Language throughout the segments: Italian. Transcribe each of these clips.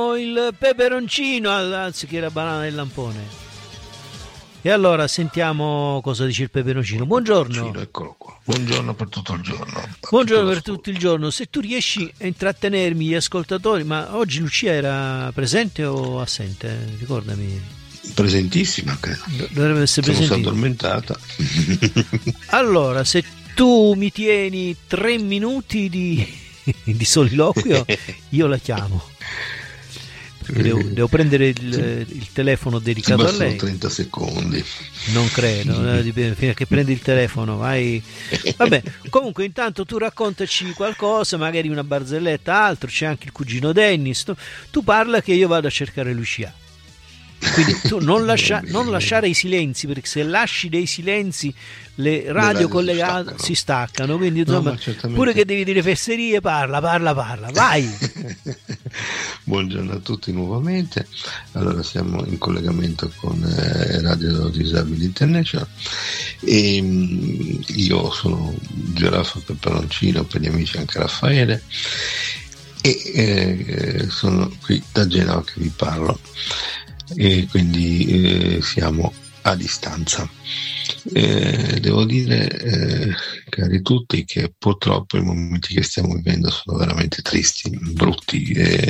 il peperoncino anziché la banana del lampone. E allora sentiamo cosa dice il peperoncino. Buongiorno. Eccolo qua. Buongiorno per tutto il giorno. Buongiorno per tutto il giorno. Se tu riesci a intrattenermi gli ascoltatori, ma oggi Lucia era presente o assente? Ricordami. Presentissima, credo. Dovrebbe essere presente. Sono addormentata. Allora, se tu mi tieni 3 minuti di soliloquio, io la chiamo. Devo prendere il telefono dedicato a lei. 30 secondi. Non credo, fino a che prendi il telefono, vai. Vabbè, comunque intanto tu raccontaci qualcosa, magari una barzelletta, altro, c'è anche il cugino Dennis. Tu parla che io vado a cercare Lucia. Quindi tu non lasciare i silenzi, perché se lasci dei silenzi le radio collegate si staccano, quindi insomma, pure che devi dire fesserie, parla, vai. Buongiorno a tutti nuovamente. Allora siamo in collegamento con Radio Disabili International e io sono Giraffa Peperoncino, per gli amici anche Raffaele, e sono qui da Genova che vi parlo, e quindi siamo a distanza. Devo dire, cari tutti, che purtroppo i momenti che stiamo vivendo sono veramente tristi, brutti,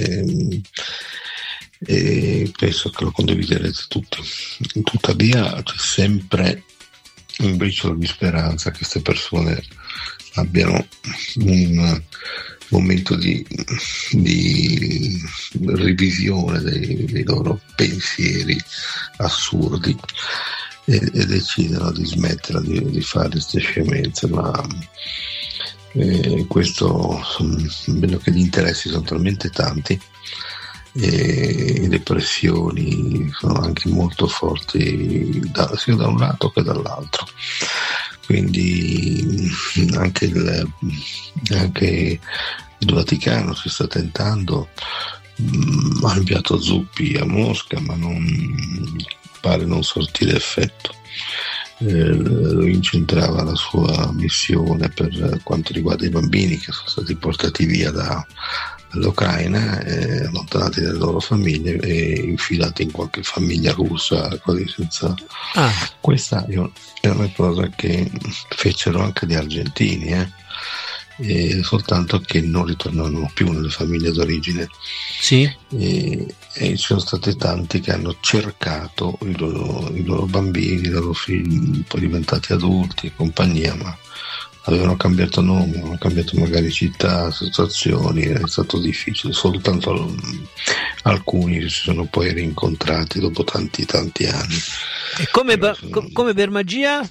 e penso che lo condividerete tutti. Tuttavia c'è sempre un briciolo di speranza che queste persone abbiano un momento di revisione dei loro pensieri assurdi e decidano di smettere di fare queste scemenze, ma questo vedo che gli interessi sono talmente tanti e le pressioni sono anche molto forti sia da un lato che dall'altro. Quindi anche il Vaticano si sta tentando, ha inviato Zuppi a Mosca, ma pare non sortire effetto. Lui incentrava la sua missione per quanto riguarda i bambini che sono stati portati via dall'Ucraina, allontanati dalle loro famiglie e infilati in qualche famiglia russa, quasi senza. Questa è una cosa che fecero anche gli argentini, soltanto che non ritornavano più nelle famiglie d'origine. Sì. E ci sono stati tanti che hanno cercato i loro bambini, i loro figli, poi diventati adulti e compagnia, ma avevano cambiato nome, avevano cambiato magari città, situazioni, è stato difficile. Soltanto alcuni si sono poi rincontrati dopo tanti anni. E come per magia?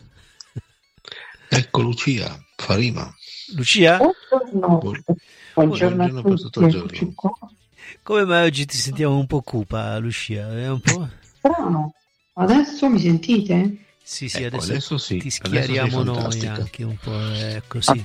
Ecco Lucia, fa rima. Lucia? Buongiorno a tutti. Come mai oggi ti sentiamo un po' cupa, Lucia? È un po' strano. Adesso mi sentite? Sì, ecco, adesso sì. Ti schiariamo noi anche un po', così.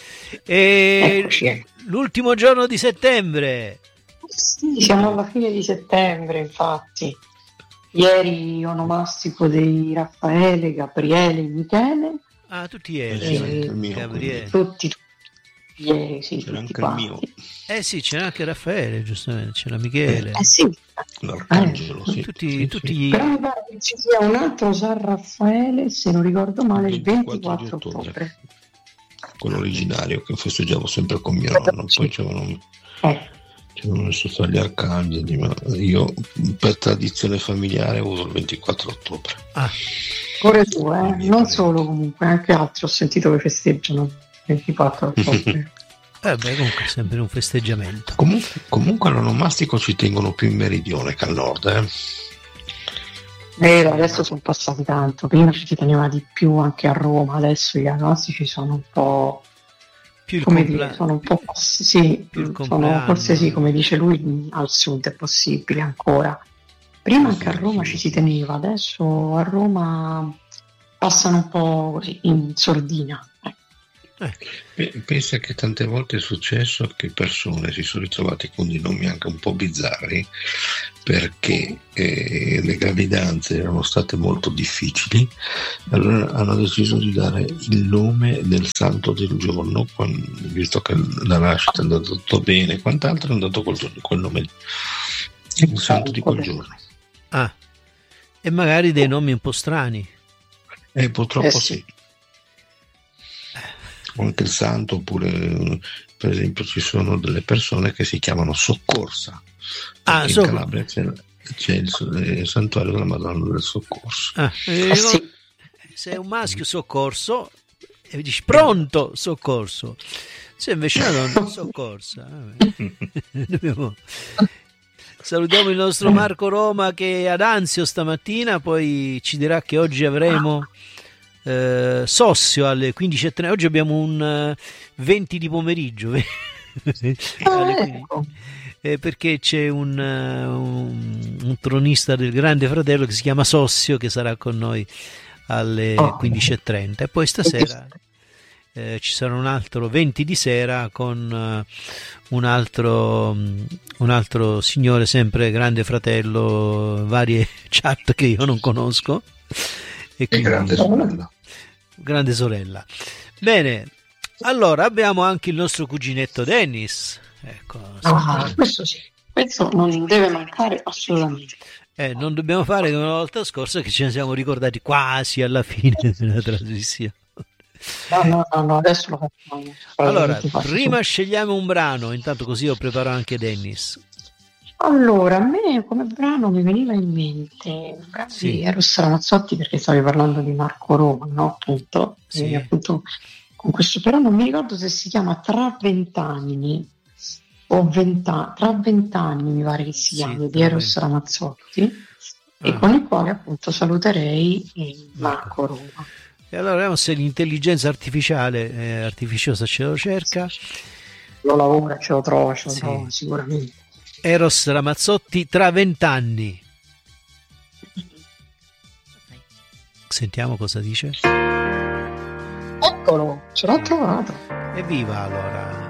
Eccoci. L'ultimo giorno di settembre. Sì, siamo alla fine di settembre, infatti. Ieri onomastico dei Raffaele, Gabriele, Michele. Ah, tutti ieri. Gabriele. Tutti ieri, sì. C'era tutti anche il mio. Sì, c'era anche Raffaele, giustamente, c'era Michele. Sì. L'Arcangelo, sì. Tutti. Però mi pare che ci sia un altro San Raffaele, se non ricordo male, il 24 ottobre. Quello originario che festeggiavo sempre con mio nonno. Poi ci avevano messo fra gli arcangeli, ma io per tradizione familiare uso il 24 ottobre. Pure tu, non solo, comunque anche altri ho sentito che festeggiano il 24 ottobre. Comunque è sempre un festeggiamento. Comunque all'onomastico ci tengono più in meridione che al nord, Vero, adesso sono passati tanto, prima ci teneva di più anche a Roma, adesso gli onomastici sono un po', più come dire, sono un po', sì, sono forse sì, come dice lui, al sud è possibile ancora. Prima anche a Roma ci si teneva, adesso a Roma passano un po' così in sordina. Pensa che tante volte è successo che persone si sono ritrovate con dei nomi anche un po' bizzarri perché le gravidanze erano state molto difficili, allora hanno deciso di dare il nome del santo del giorno, visto che la nascita è andata tutto bene e quant'altro, è andato quel nome lì. il santo di quel giorno. Ah, e magari dei nomi un po' strani. Purtroppo sì. Anche il santo, oppure per esempio ci sono delle persone che si chiamano Soccorsa. In Calabria c'è il santuario della Madonna del Soccorso. Sì. Se è un maschio, Soccorso, e dici pronto, Soccorso. Se invece è una donna, Soccorsa. Salutiamo il nostro Marco Roma che è ad Anzio stamattina, poi ci dirà che oggi avremo Sossio alle 15:30. Oggi abbiamo un 20 di pomeriggio perché c'è un tronista del Grande Fratello che si chiama Sossio, che sarà con noi alle 15:30, e poi stasera ci sarà un altro 20 di sera con un altro signore, sempre Grande Fratello, varie chat che io non conosco, e quindi grande sorella. Bene, allora abbiamo anche il nostro cuginetto Dennis, ecco. Questo sì, questo non deve mancare assolutamente. Non dobbiamo fare come la volta scorsa, che ce ne siamo ricordati quasi alla fine della trasmissione. No, adesso lo facciamo. Allora, prima scegliamo un brano, intanto così io preparo anche Dennis. Allora, a me come brano mi veniva in mente un brano di Eros Ramazzotti, perché stavi parlando di Marco Roma, no? Appunto, sì. Appunto con questo, però non mi ricordo se si chiama Tra 20 anni o Tra 20 anni, mi pare che si chiami, di Eros Ramazzotti, e con il quale appunto saluterei Marco Roma. E allora vediamo se l'intelligenza artificiale artificiosa ce lo cerca. Lo lavora, ce lo trova sicuramente. Eros Ramazzotti, Tra 20 anni. Sentiamo cosa dice. Eccolo, ce l'ho trovato. Evviva allora.